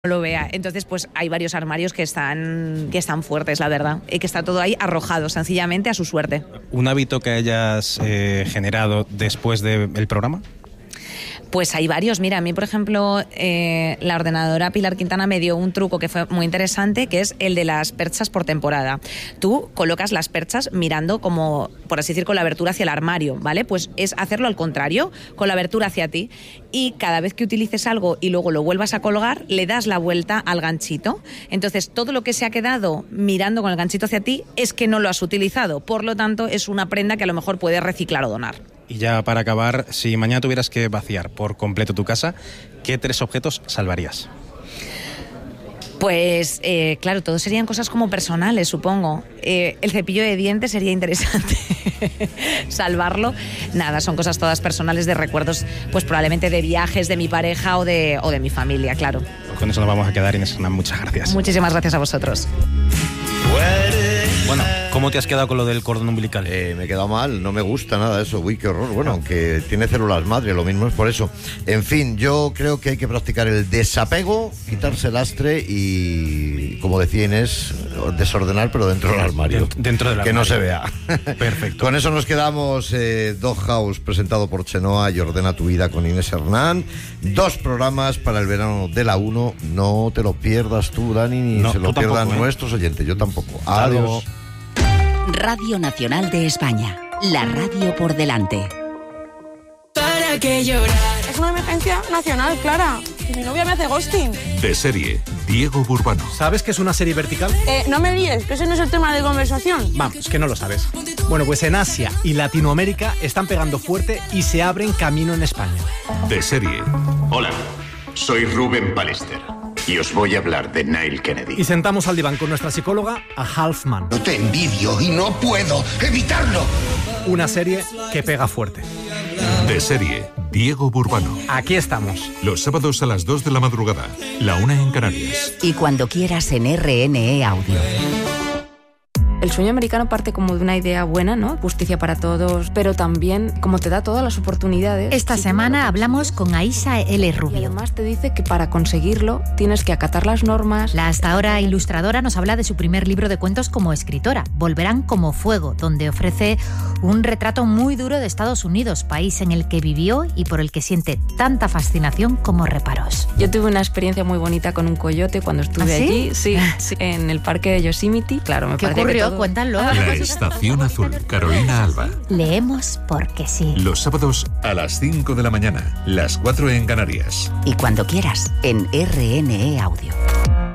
lo vea. Entonces, pues hay varios armarios que están fuertes, la verdad, y que está todo ahí arrojado, sencillamente a su suerte. ¿Un hábito que hayas generado después del programa? Pues hay varios. Mira, a mí, por ejemplo, la ordenadora Pilar Quintana me dio un truco que fue muy interesante, que es el de las perchas por temporada. Tú colocas las perchas mirando como, por así decir, con la abertura hacia el armario, ¿vale? Pues es hacerlo al contrario, con la abertura hacia ti. Y cada vez que utilices algo y luego lo vuelvas a colgar, le das la vuelta al ganchito. Entonces, todo lo que se ha quedado mirando con el ganchito hacia ti es que no lo has utilizado. Por lo tanto, es una prenda que a lo mejor puedes reciclar o donar. Y ya para acabar, si mañana tuvieras que vaciar por completo tu casa, ¿qué 3 objetos salvarías? Pues, claro, todos serían cosas como personales, supongo. El cepillo de dientes sería interesante salvarlo. Nada, son cosas todas personales, de recuerdos, pues probablemente de viajes de mi pareja o de mi familia, claro. Pues con eso nos vamos a quedar, Inés Hernán. Muchas gracias. Muchísimas gracias a vosotros. Bueno, ¿cómo te has quedado con lo del cordón umbilical? Me he quedado mal, no me gusta nada eso. Uy, qué horror. Bueno, aunque tiene células madre, lo mismo es por eso. En fin, yo creo que hay que practicar el desapego, quitarse el lastre y, como decía Inés, desordenar, pero dentro del armario. Dentro del armario. Que no se vea. Perfecto. Con eso nos quedamos. Doghouse, presentado por Chenoa y Ordena tu vida con Inés Hernán. 2 programas para el verano de la 1. No te lo pierdas tú, Dani, ni se lo pierdan nuestros oyentes. Yo tampoco. Adiós. Radio Nacional de España. La radio por delante. ¿Para qué llorar? Es una emergencia nacional, Clara. Mi novia me hace ghosting. De serie, Diego Burbano. ¿Sabes qué es una serie vertical? No me líes, que ese no es el tema de conversación. Vamos, que no lo sabes. Bueno, pues en Asia y Latinoamérica están pegando fuerte y se abren camino en España. De serie. Hola, soy Rubén Pallister y os voy a hablar de Neil Kennedy. Y sentamos al diván con nuestra psicóloga, a Halfman. No te envidio y no puedo evitarlo. Una serie que pega fuerte. De serie, Diego Burbano. Aquí estamos. Los sábados a las 2 de la madrugada, la 1 en Canarias. Y cuando quieras en RNE Audio. El sueño americano parte como de una idea buena, ¿no? Justicia para todos, pero también como te da todas las oportunidades. Esta semana hablamos con Aisha L. Rubio. Y además te dice que para conseguirlo tienes que acatar las normas. La hasta ahora ilustradora nos habla de su primer libro de cuentos como escritora, Volverán como fuego, donde ofrece un retrato muy duro de Estados Unidos, país en el que vivió y por el que siente tanta fascinación como reparos. Yo tuve una experiencia muy bonita con un coyote cuando estuve allí, sí, en el parque de Yosemite. Claro, me parece que todo... Cuéntalo. La Estación Azul, Carolina Alba. Leemos porque sí. Los sábados a las 5 de la mañana, las 4 en Canarias. Y cuando quieras, en RNE Audio.